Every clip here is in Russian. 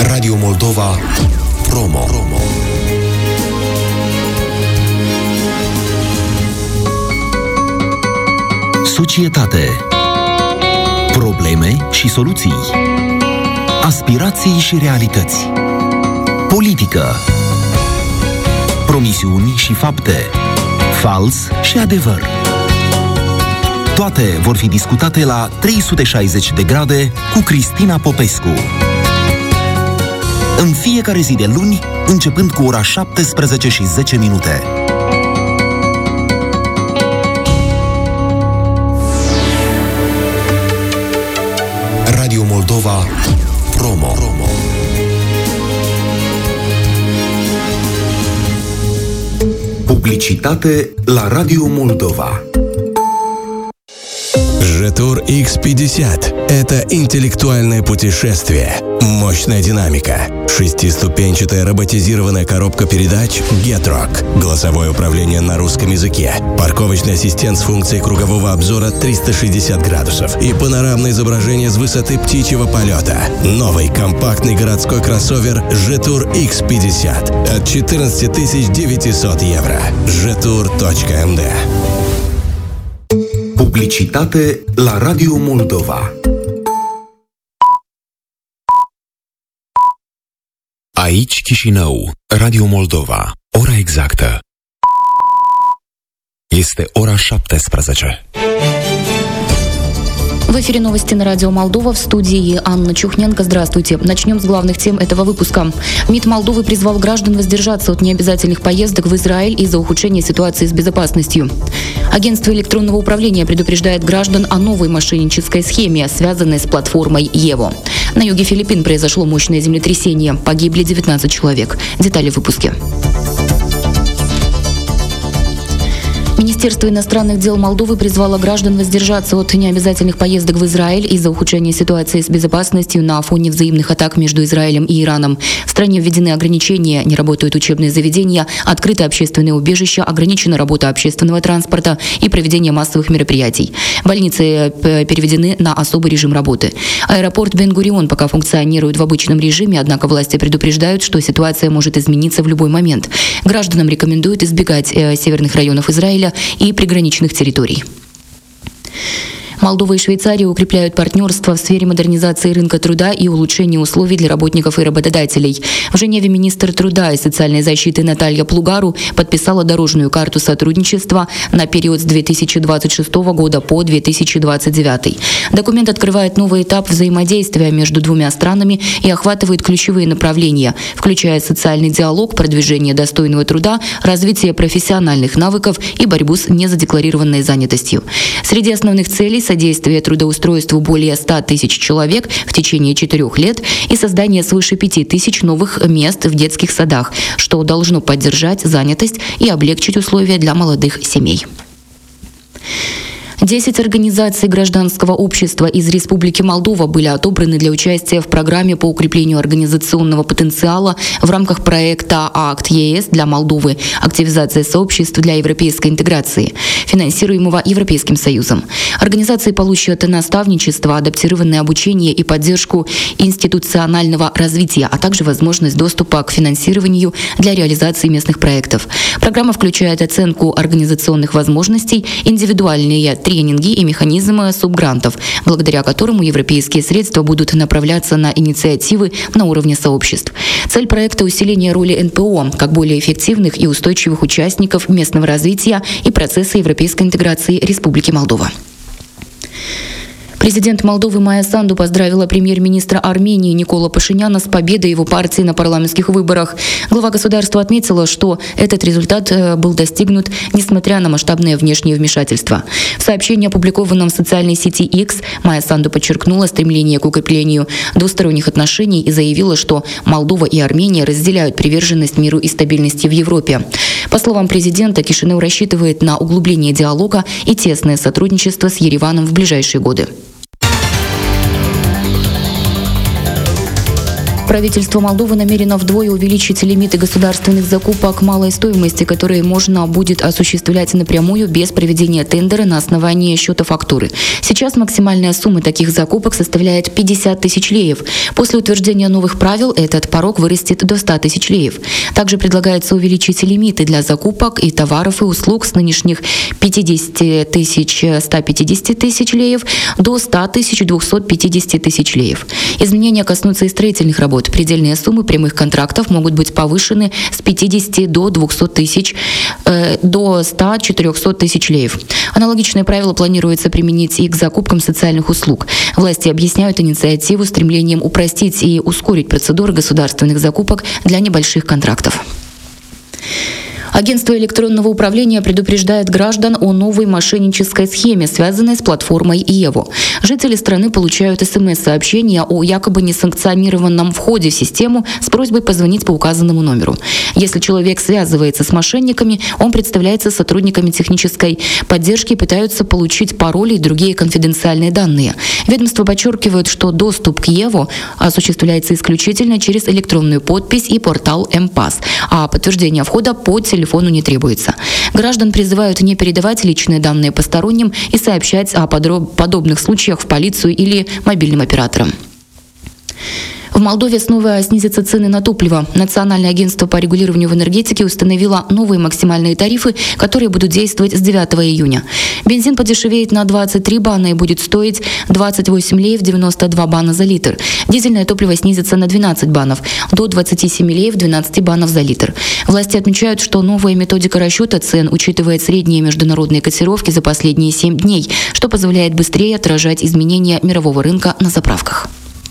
Radio Moldova Promo. Societate. Probleme și soluții. Aspirații și realități. Politică. Promisiuni și fapte. Fals și adevăr. Toate vor fi discutate la 360 de grade cu Cristina Popescu. În fiecare zi de luni, începând cu ora 17:10. Radio Moldova Promo. Publicitate la Radio Moldova. Житур X50 – это интеллектуальное путешествие, мощная динамика, шестиступенчатая роботизированная коробка передач Getrock, голосовое управление на русском языке, парковочный ассистент с функцией кругового обзора 360 градусов и панорамное изображение с высоты птичьего полета. Новый компактный городской кроссовер Житур X50 от 14 900 евро. Jetour.md. Publicitate la Radio Moldova. Aici Chișinău, Radio Moldova. Ora exactă este ora 17. В эфире новости на радио Молдова, в студии Анна Чухненко. Здравствуйте. Начнем с главных тем этого выпуска. МИД Молдовы призвал граждан воздержаться от необязательных поездок в Израиль из-за ухудшения ситуации с безопасностью. Агентство электронного управления предупреждает граждан о новой мошеннической схеме, связанной с платформой ЕВО. На юге Филиппин произошло мощное землетрясение. Погибли 19 человек. Детали в выпуске. Министерство иностранных дел Молдовы призвало граждан воздержаться от необязательных поездок в Израиль из-за ухудшения ситуации с безопасностью на фоне взаимных атак между Израилем и Ираном. В стране введены ограничения, не работают учебные заведения, открыты общественные убежища, ограничена работа общественного транспорта и проведение массовых мероприятий. Больницы переведены на особый режим работы. Аэропорт Бен-Гурион пока функционирует в обычном режиме, однако власти предупреждают, что ситуация может измениться в любой момент. Гражданам рекомендуют избегать северных районов Израиля и приграничных территорий. Молдова и Швейцария укрепляют партнерство в сфере модернизации рынка труда и улучшения условий для работников и работодателей. В Женеве министр труда и социальной защиты Наталья Плугару подписала дорожную карту сотрудничества на период с 2026 года по 2029. Документ открывает новый этап взаимодействия между двумя странами и охватывает ключевые направления, включая социальный диалог, продвижение достойного труда, развитие профессиональных навыков и борьбу с незадекларированной занятостью. Среди основных целей – содействие трудоустройству более 100 тысяч человек в течение 4 лет и создание свыше 5 тысяч новых мест в детских садах, что должно поддержать занятость и облегчить условия для молодых семей. 10 организаций гражданского общества из Республики Молдова были отобраны для участия в программе по укреплению организационного потенциала в рамках проекта «Акт ЕС для Молдовы. Активизация сообществ для европейской интеграции», финансируемого Европейским Союзом. Организации получат наставничество, адаптированное обучение и поддержку институционального развития, а также возможность доступа к финансированию для реализации местных проектов. Программа включает оценку организационных возможностей, индивидуальные тренинги и механизмы субгрантов, благодаря которому европейские средства будут направляться на инициативы на уровне сообществ. Цель проекта – усиление роли НПО как более эффективных и устойчивых участников местного развития и процесса европейской интеграции Республики Молдова. Президент Молдовы Майя Санду поздравила премьер-министра Армении Никола Пашиняна с победой его партии на парламентских выборах. Глава государства отметила, что этот результат был достигнут несмотря на масштабное внешнее вмешательство. В сообщении, опубликованном в социальной сети X, Майя Санду подчеркнула стремление к укреплению двусторонних отношений и заявила, что Молдова и Армения разделяют приверженность миру и стабильности в Европе. По словам президента, Кишинев рассчитывает на углубление диалога и тесное сотрудничество с Ереваном в ближайшие годы. Правительство Молдовы намерено вдвое увеличить лимиты государственных закупок малой стоимости, которые можно будет осуществлять напрямую без проведения тендера на основании счета фактуры. Сейчас максимальная сумма таких закупок составляет 50 тысяч леев. После утверждения новых правил этот порог вырастет до 100 тысяч леев. Также предлагается увеличить лимиты для закупок и товаров и услуг с нынешних 50 тысяч 150 тысяч леев до 100 тысяч 250 тысяч леев. Изменения коснутся и строительных работ. Предельные суммы прямых контрактов могут быть повышены с 50 до 200 тысяч до 100-400 тысяч леев. Аналогичные правила планируется применить и к закупкам социальных услуг. Власти объясняют инициативу стремлением упростить и ускорить процедуры государственных закупок для небольших контрактов. Агентство электронного управления предупреждает граждан о новой мошеннической схеме, связанной с платформой ЕВО. Жители страны получают СМС-сообщения о якобы несанкционированном входе в систему с просьбой позвонить по указанному номеру. Если человек связывается с мошенниками, он представляется сотрудниками технической поддержки и пытаются получить пароли и другие конфиденциальные данные. Ведомство подчеркивает, что доступ к ЕВО осуществляется исключительно через электронную подпись и портал МПАС, а подтверждение входа по телефону не требуется. Граждан призывают не передавать личные данные посторонним и сообщать о подобных случаях в полицию или мобильным операторам. В Молдове снова снизятся цены на топливо. Национальное агентство по регулированию в энергетике установило новые максимальные тарифы, которые будут действовать с 9 июня. Бензин подешевеет на 23 бана и будет стоить 28 леев 92 бана за литр. Дизельное топливо снизится на 12 банов, до 27 леев 12 банов за литр. Власти отмечают, что новая методика расчета цен учитывает средние международные котировки за последние 7 дней, что позволяет быстрее отражать изменения мирового рынка на заправках.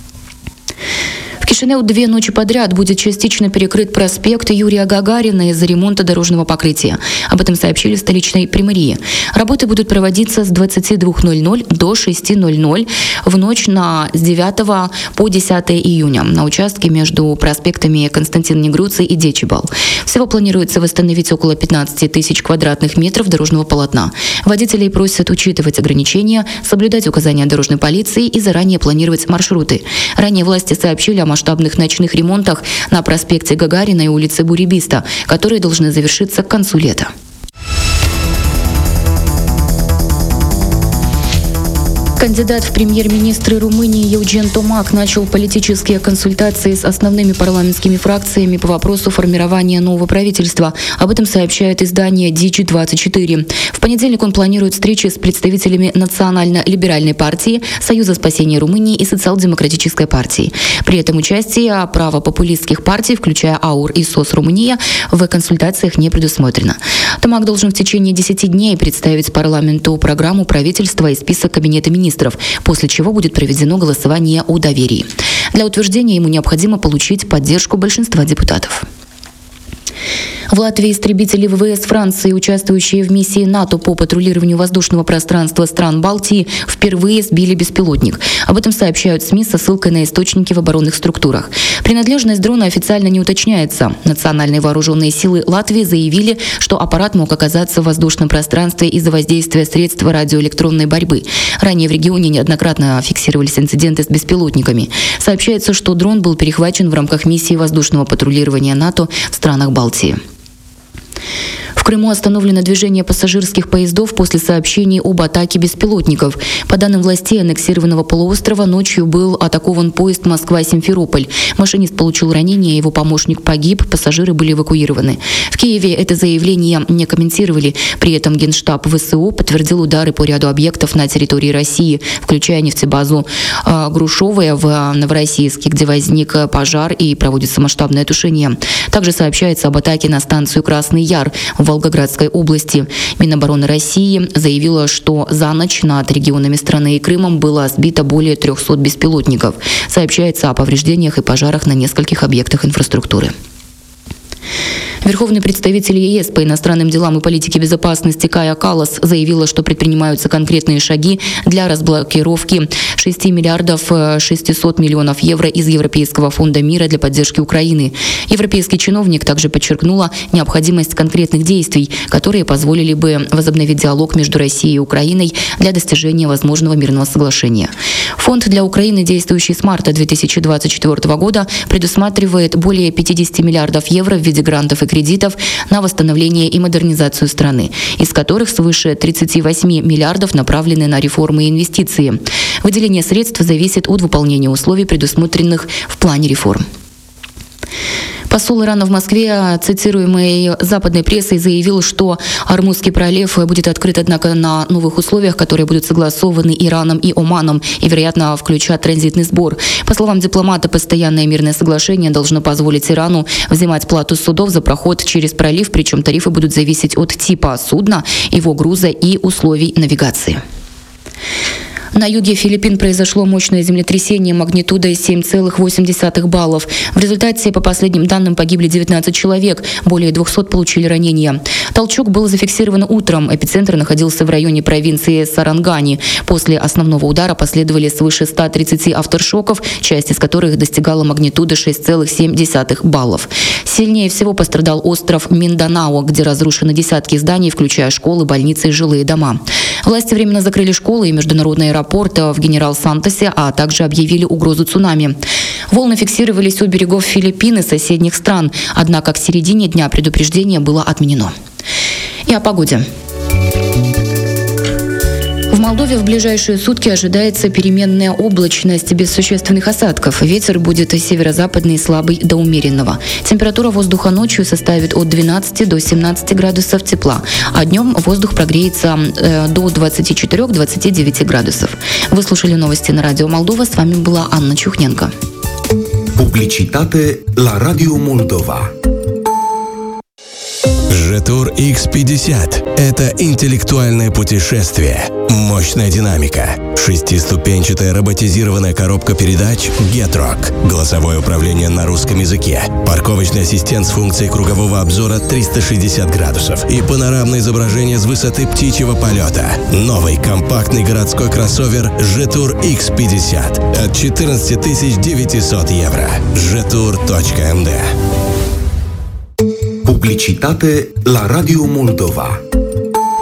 В Кишинеу 2 ночи подряд будет частично перекрыт проспект Юрия Гагарина из-за ремонта дорожного покрытия. Об этом сообщили в столичной примарии. Работы будут проводиться с 22:00 до 6:00 в ночь с 9 по 10 июня на участке между проспектами Константин Негруций и Дечибал. Всего планируется восстановить около 15 тысяч квадратных метров дорожного полотна. Водителей просят учитывать ограничения, соблюдать указания дорожной полиции и заранее планировать маршруты. Ранее власти сообщили о масштабных ночных ремонтах на проспекте Гагарина и улице Бурибиста, которые должны завершиться к концу лета. Кандидат в премьер-министры Румынии Евген Томак начал политические консультации с основными парламентскими фракциями по вопросу формирования нового правительства. Об этом сообщает издание Digi24. В понедельник он планирует встречи с представителями Национально-либеральной партии, Союза спасения Румынии и Социал-демократической партии. При этом участие правопопулистских партий, включая АУР и СОС Румыния, в консультациях не предусмотрено. Томак должен в течение 10 дней представить парламенту программу правительства и список кабинета министров, после чего будет проведено голосование о доверии. Для утверждения ему необходимо получить поддержку большинства депутатов. В Латвии истребители ВВС Франции, участвующие в миссии НАТО по патрулированию воздушного пространства стран Балтии, впервые сбили беспилотник. Об этом сообщают СМИ со ссылкой на источники в оборонных структурах. Принадлежность дрона официально не уточняется. Национальные вооруженные силы Латвии заявили, что аппарат мог оказаться в воздушном пространстве из-за воздействия средств радиоэлектронной борьбы. Ранее в регионе неоднократно фиксировались инциденты с беспилотниками. Сообщается, что дрон был перехвачен в рамках миссии воздушного патрулирования НАТО в странах Балтии. В Крыму остановлено движение пассажирских поездов после сообщений об атаке беспилотников. По данным властей аннексированного полуострова, ночью был атакован поезд Москва-Симферополь. Машинист получил ранение, его помощник погиб, пассажиры были эвакуированы. В Киеве это заявление не комментировали. При этом Генштаб ВСУ подтвердил удары по ряду объектов на территории России, включая нефтебазу Грушевая в Новороссийске, где возник пожар и проводится масштабное тушение. Также сообщается об атаке на станцию Красный Яр в Волгоградской области. Минобороны России заявила, что за ночь над регионами страны и Крымом было сбито более 300 беспилотников. Сообщается о повреждениях и пожарах на нескольких объектах инфраструктуры. Верховный представитель ЕС по иностранным делам и политике безопасности Кая Каллас заявила, что предпринимаются конкретные шаги для разблокировки 6 миллиардов 600 миллионов евро из Европейского фонда мира для поддержки Украины. Европейский чиновник также подчеркнула необходимость конкретных действий, которые позволили бы возобновить диалог между Россией и Украиной для достижения возможного мирного соглашения. Фонд для Украины, действующий с марта 2024 года, предусматривает более 50 миллиардов евро в виде грантов и кредитов на восстановление и модернизацию страны, из которых свыше 38 миллиардов направлены на реформы и инвестиции. Выделение средств зависит от выполнения условий, предусмотренных в плане реформ. Посол Ирана в Москве, цитируемый западной прессой, заявил, что Ормузский пролив будет открыт, однако, на новых условиях, которые будут согласованы Ираном и Оманом и, вероятно, включат транзитный сбор. По словам дипломата, постоянное мирное соглашение должно позволить Ирану взимать плату с судов за проход через пролив, причем тарифы будут зависеть от типа судна, его груза и условий навигации. На юге Филиппин произошло мощное землетрясение магнитудой 7,8 баллов. В результате, по последним данным, погибли 19 человек, более 200 получили ранения. Толчок был зафиксирован утром. Эпицентр находился в районе провинции Сарангани. После основного удара последовали свыше 130 авторшоков, часть из которых достигала магнитуды 6,7 баллов. Сильнее всего пострадал остров Минданао, где разрушены десятки зданий, включая школы, больницы и жилые дома. Власти временно закрыли школы и международные аэропорты в Генерал-Сантосе, а также объявили угрозу цунами. Волны фиксировались у берегов Филиппин и соседних стран, однако к середине дня предупреждение было отменено. И о погоде. В Молдове в ближайшие сутки ожидается переменная облачность без существенных осадков. Ветер будет северо-западный, слабый до умеренного. Температура воздуха ночью составит от 12 до 17 градусов тепла, а днем воздух прогреется до 24-29 градусов. Вы слушали новости на Радио Молдова. С вами была Анна Чухненко. Publicitate la Radio Moldova. Jetur X50 – это интеллектуальное путешествие, мощная динамика, шестиступенчатая роботизированная коробка передач Getrock, голосовое управление на русском языке, парковочный ассистент с функцией кругового обзора 360 градусов и панорамное изображение с высоты птичьего полета. Новый компактный городской кроссовер Jetur X50 от 14 900 евро. Jetur.md. Publicitate la Radio Moldova.